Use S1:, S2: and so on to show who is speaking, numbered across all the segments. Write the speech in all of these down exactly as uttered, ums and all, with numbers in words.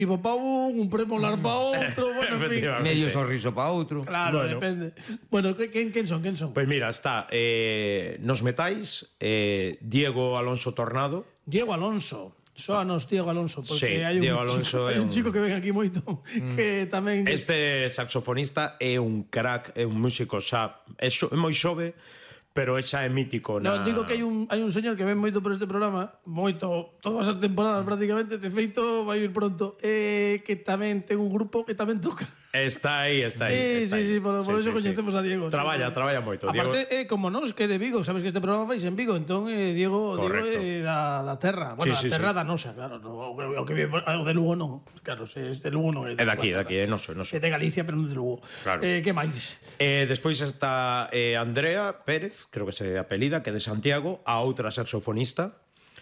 S1: tipo para un, un premolar para outro, bueno, en fin.
S2: Medio sorriso para outro.
S1: Claro,
S3: Bueno.
S1: depende. Bueno, quen, quen son, quen son?
S3: Pois mira, está eh, nos metais eh, Diego Alonso Tornado.
S1: Diego Alonso. Soanos Diego Alonso, porque
S3: Sí,
S1: hai un,
S3: Diego
S1: chico,
S3: Alonso
S1: hai
S3: é
S1: un
S3: un-
S1: chico que ven aquí moito que tamén
S3: Este saxofonista é un crack, é un músico xa, é, xo, é moi xove, pero é xa é mítico na...
S1: No, digo que hai un, hai un señor que ven moito por este programa, moito, todas as temporadas prácticamente, de feito vai ir pronto, eh, que tamén ten un grupo que tamén toca.
S3: Está aí, está aí.
S1: Sí,
S3: está
S1: sí,
S3: aí.
S1: sí, por, por eso coñecemos a Diego.
S3: Traballa,
S1: sí.
S3: traballa moito.
S1: Aparte,
S3: Diego...
S1: eh, como nos, que é de Vigo, sabes que este programa fais en Vigo, entón eh, Diego, Diego
S3: Correcto.
S1: é da, da terra. Bueno,
S3: Sí, sí,
S1: da terra
S3: sí.
S1: da nosa, claro. No, o que vive, o de Lugo non. Claro, se é de Lugo non é.
S3: É daqui, é daqui, é noso, é noso.
S1: É de Galicia, pero non de Lugo.
S3: Claro.
S1: Eh, que máis?
S3: Eh, despois está eh, Andrea Pérez, creo que se apelida, que é de Santiago, a outra saxofonista.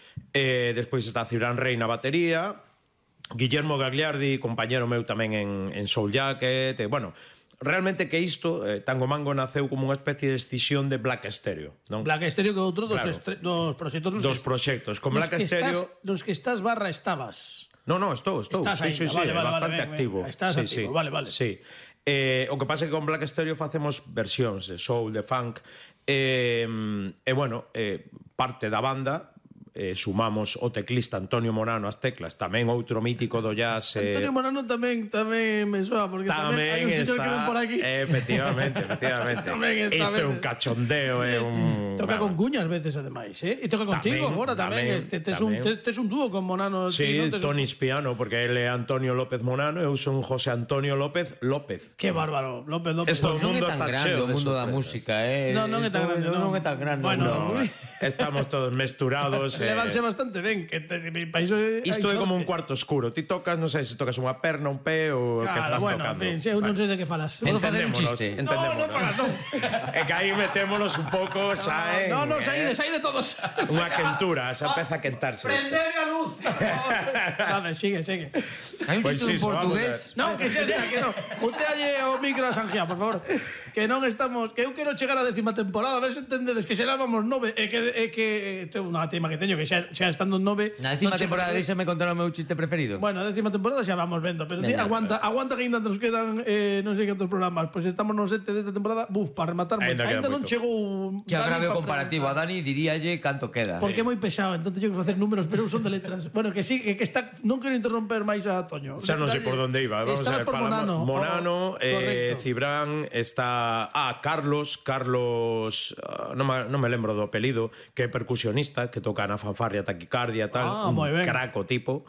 S3: Eh, despois está Cibrán Rey na batería, Guillermo Gagliardi, compañero meu tamén en, en Soul Jacket. Eh, bueno, realmente que isto, eh, Tango Mango naceu como unha especie de escisión de Black Stereo, non?
S1: Black Stereo, que é outro dos,
S3: Claro.
S1: estre- dos proxectos nos
S3: Dos
S1: que-
S3: proxectos. Con
S1: nos
S3: Black
S1: que
S3: Stereo...
S1: estás, los que estás barra estabas.
S3: No, no, estou, estou.
S1: Estás
S3: sí,
S1: aí,
S3: sí, sí,
S1: vale, vale,
S3: bastante
S1: vale, ben,
S3: activo.
S1: ben. Estás
S3: sí,
S1: activo,
S3: sí,
S1: vale, vale.
S3: Sí. Eh, o que pasa é que con Black Stereo facemos versións de soul, de funk, e, eh, bueno, eh, parte da banda eh, sumamos o teclista Antonio Morano ás teclas, tamén outro mítico do jazz. Eh,
S1: Antonio Morano tamén tamén me soa, porque tamén, hai un señor
S3: está,
S1: que ven por aquí.
S3: eh, efectivamente, efectivamente.
S1: Tamén está
S3: Isto é
S1: ben.
S3: un cachondeo, é un...
S1: Toca con
S3: bueno.
S1: cuñas veces, ademais, eh? E toca contigo
S3: Tamén,
S1: agora tamén.
S3: tamén,
S1: Este, tes, un,
S3: tamén.
S1: tes, tes un dúo con Monano.
S3: Sí,
S1: ti, non? Tes un-
S3: Tony Spiano, porque ele é Antonio López Morano, eu son José Antonio López López.
S1: Qué bárbaro, López López.
S3: Esto-
S2: Non é
S3: mundo
S2: tan
S3: está
S2: grande
S3: cheo
S2: o
S3: de
S2: mundo da
S3: sorpresas.
S2: música, eh?
S1: No, non é tan
S2: Isto
S1: grande,
S2: Non
S1: non.
S2: é tan grande.
S1: Bueno,
S2: no.
S3: No, estamos todos mesturados. eh,
S1: Levanse bastante ben, que te, pa iso hai
S3: Isto é como un
S1: sorte.
S3: cuarto oscuro. Ti tocas, non sei se tocas unha perna, un pé ou o que
S1: Claro,
S3: estás
S1: bueno,
S3: tocando.
S1: en fin, eu non sei de que falas.
S2: Podo facer un
S3: Entendémonos,
S2: chiste?
S3: entendémonos.
S1: No, no fagas, non.
S3: É que aí metémonos un pouco xa en...
S1: No, no, saíde,
S3: eh,
S1: saíde todos.
S3: Unha quentura, xa empeza a quentarse.
S1: Prendede a luz. Vale, sigue, sigue.
S2: Hai un
S3: Pois
S2: chiste
S3: iso,
S2: en
S3: vamos
S2: portugués.
S1: No, que xa, xa, que non. Mutealle o micro a Sanjea, por favor. Que non estamos, que eu quero chegar á décima temporada, a ver se entendedes que xa levamos nove, e que é que isto é unha tema que teño que xa xa estando en nove.
S2: Na décima
S1: non che-
S2: temporada deixame contar o meu chiste preferido.
S1: Bueno, a décima temporada xa vamos vendo, pero ti
S2: Veña.
S1: aguanta, aguanta que ainda nos quedan eh, non sei cantos programas. Pois estamos no sete desta temporada, buf, para rematar moito.
S3: Ainda queda
S1: Ainda non
S3: moito.
S1: chegou
S2: Que
S1: Dani
S2: agrave o
S1: pa
S2: comparativo. A
S1: preguntar.
S2: Dani diríalle canto queda.
S1: Porque é moi pesado, entón teño que facer números, pero eu son de letras. Bueno, que sí, que, que está, non quero interromper máis a Toño.
S3: Xa non sei por onde iba. Vamos
S1: Estaba
S3: a ver,
S1: por
S3: falamos-
S1: Monano.
S3: Monano,
S1: Oh,
S3: eh,
S1: correcto.
S3: Cibrán, está... Ah, Carlos, Carlos... ah, non, me, non me lembro do apelido, que é percusionista, que toca na fanfarria, taquicardia, tal.
S1: Ah,
S3: un
S1: moi ben.
S3: craco tipo.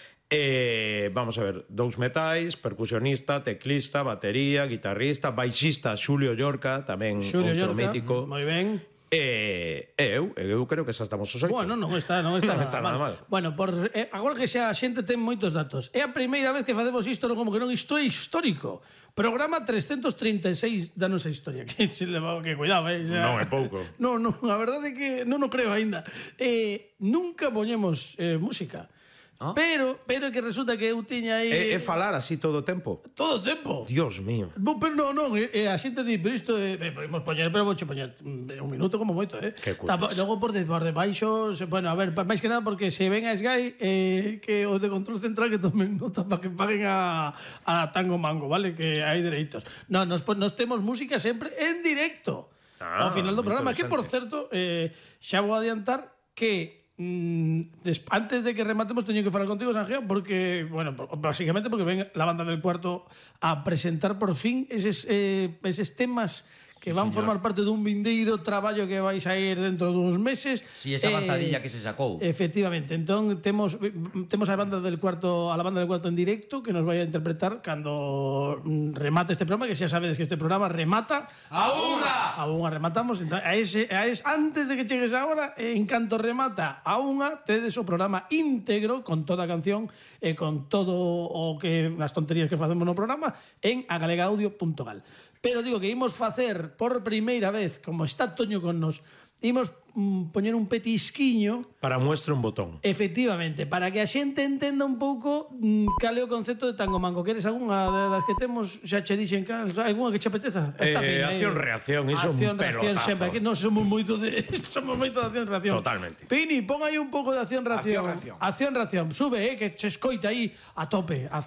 S3: Eh, vamos a ver, dous metais, percusionista, teclista, batería, guitarrista, baixista, Xulio Llorca, tamén
S1: Xulio
S3: outro
S1: Llorca,
S3: mítico.
S1: moi ben.
S3: E, e eu, e eu creo que xa estamos os oito.
S1: Bueno, non está, non está,
S3: Non
S1: nada,
S3: está nada mal.
S1: Bueno, por, eh, agora que xa a xente ten moitos datos. É a primeira vez que facemos isto, non como que non, isto é histórico. Programa trescentos trinta e seis da nosa historia. Que, se leva, que cuidado, eh, xa.
S3: Non é pouco.
S1: Non, non, a verdade é que non o creo aínda. Eh, nunca poñemos eh, música.
S2: Ah.
S1: Pero, pero é que resulta que eu tiña aí...
S3: É, é falar así todo o tempo.
S1: Todo o tempo.
S3: Dios mío.
S1: Bo, pero non, non, eh, eh, a xente di, pero isto é, eh, podemos poñer, pero vouche poñer mm, un minuto como moito, eh.
S3: Que cutres.
S1: Tapa- Logo por, de, por debaixo, se, bueno, a ver, pa- máis que nada porque se ven a Sky, eh, que os de control central que tomen nota para que paguen a, a Tango Mango, vale? Que hai dereitos. No, nos, pon- nos temos música sempre en directo.
S3: Ah,
S1: ao final do
S3: moi
S1: programa, que por certo, eh, xa vou adiantar que Mm, des, antes de que rematemos teño que falar contigo, Sanjeo, porque, bueno, por- básicamente porque ven la banda del cuarto a presentar por fin eses, eh, eses temas que van formar parte dun vindeiro traballo que vais a ir dentro duns meses.
S2: Si, esa avanzadilla que se sacou.
S1: Efectivamente, entón temos temos a banda del cuarto, a la banda del cuarto en directo que nos vai a interpretar cando mm, remate este programa, que xa sabedes que este programa remata
S2: A unha!
S1: a unha rematamos, entón, a ese, a ese, antes de que chegues a hora, en canto remata a unha, tedes o programa íntegro con toda a canción e con todo o que as tonterías que facemos no programa en agalegaudio punto gal. Pero digo que imos facer facer por primeira vez, como está Toño con nos, imos mm, poñer un petisquiño
S3: Para muestra un botón.
S1: efectivamente, para que a xente entenda un pouco mm, cal é o concepto de Tango Mango. Queres algunha das que temos? Xa che dixen cal, algunha que che apeteza? Está
S3: Eh,
S1: bien,
S3: acción, reacción, iso un
S1: acción, reacción,
S3: pelotazo.
S1: sempre, que non somos moito de somos moito de acción, reacción.
S3: Totalmente.
S1: Pini, pon aí un pouco de acción, reacción.
S4: Acción, reacción.
S1: Acción, reacción. Sube, eh, que se escoita aí a tope.